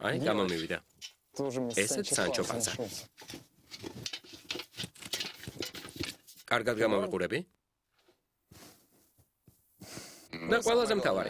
აი, გამომივიდა. ესეც სანჩო პანსა. კარგად გამოვიყურები? და ყველაზე მთავარი.